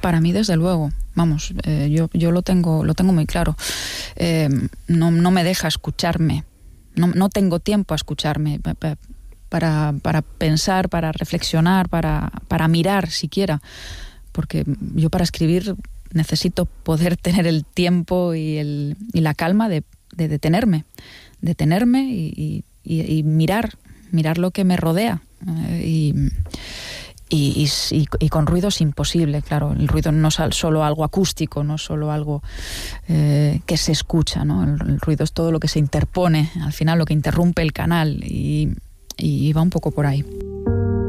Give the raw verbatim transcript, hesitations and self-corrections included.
Para mí, desde luego. Vamos, eh, yo, yo lo tengo, lo tengo muy claro. Eh, no, no me deja escucharme. No, no tengo tiempo a escucharme para, para pensar, para reflexionar, para, para mirar siquiera. Porque yo para escribir necesito poder tener el tiempo y, el, y la calma de, de detenerme. Detenerme y, y, y mirar, mirar lo que me rodea. Eh, y... Y, y, y con ruido es imposible, claro. El ruido no es solo algo acústico, no es solo algo eh, que se escucha, ¿no? El, el ruido es todo lo que se interpone, al final lo que interrumpe el canal, y, y va un poco por ahí.